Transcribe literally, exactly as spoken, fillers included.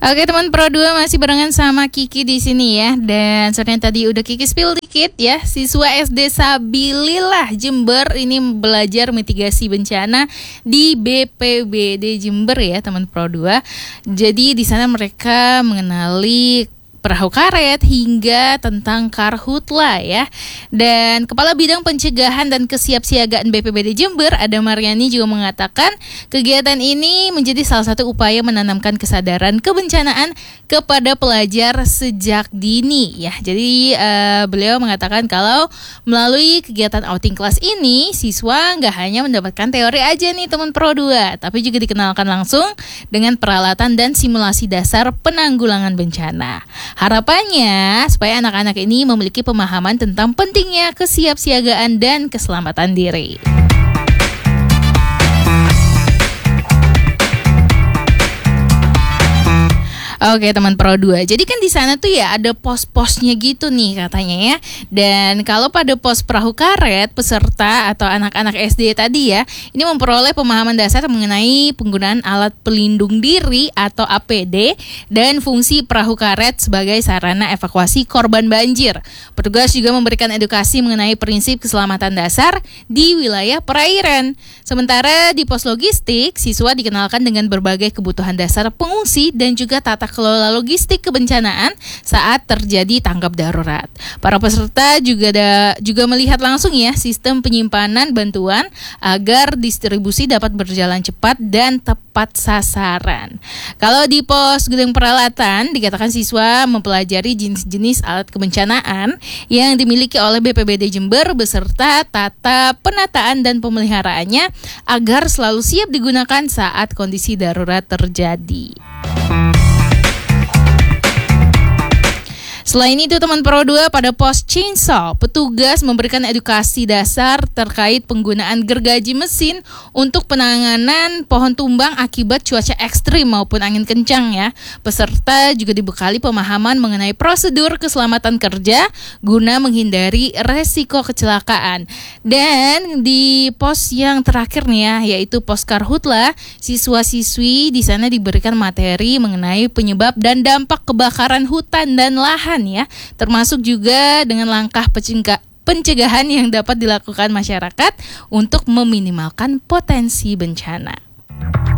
Oke teman Pro dua masih barengan sama Kiki di sini ya. Dan sebenarnya tadi udah Kiki spill dikit ya. Siswa S D Sabilillah Jember ini belajar mitigasi bencana di B P B D Jember ya teman Pro dua. Jadi di sana mereka mengenali perahu karet hingga tentang karhutla ya. Dan Kepala Bidang Pencegahan dan Kesiapsiagaan B P B D Jember, Ada Mariani juga mengatakan kegiatan ini menjadi salah satu upaya menanamkan kesadaran kebencanaan kepada pelajar sejak dini ya. Jadi uh, beliau mengatakan kalau melalui kegiatan outing kelas ini siswa nggak hanya mendapatkan teori aja nih teman Pro dua, tapi juga dikenalkan langsung dengan peralatan dan simulasi dasar penanggulangan bencana. Harapannya supaya anak-anak ini memiliki pemahaman tentang pentingnya kesiapsiagaan dan keselamatan diri. Oke teman Pro dua. Jadi kan di sana tuh ya ada pos-posnya gitu nih katanya ya. Dan kalau pada pos perahu karet, peserta atau anak-anak S D tadi ya, ini memperoleh pemahaman dasar mengenai penggunaan alat pelindung diri atau A P D dan fungsi perahu karet sebagai sarana evakuasi korban banjir. Petugas juga memberikan edukasi mengenai prinsip keselamatan dasar di wilayah perairan. Sementara di pos logistik, siswa dikenalkan dengan berbagai kebutuhan dasar pengungsi dan juga tata kelola logistik kebencanaan saat terjadi tanggap darurat. Para peserta juga ada, juga melihat langsung ya sistem penyimpanan bantuan agar distribusi dapat berjalan cepat dan tepat sasaran. Kalau di pos gudang peralatan dikatakan siswa mempelajari jenis-jenis alat kebencanaan yang dimiliki oleh B P B D Jember beserta tata penataan dan pemeliharaannya agar selalu siap digunakan saat kondisi darurat terjadi. Selain itu teman Pro dua, pada pos chainsaw, petugas memberikan edukasi dasar terkait penggunaan gergaji mesin untuk penanganan pohon tumbang akibat cuaca ekstrim maupun angin kencang ya. Peserta juga dibekali pemahaman mengenai prosedur keselamatan kerja guna menghindari resiko kecelakaan. Dan di pos yang terakhir nih ya, yaitu pos karhutla, siswa-siswi di sana diberikan materi mengenai penyebab dan dampak kebakaran hutan dan lahan ya, termasuk juga dengan langkah pencegahan yang dapat dilakukan masyarakat untuk meminimalkan potensi bencana.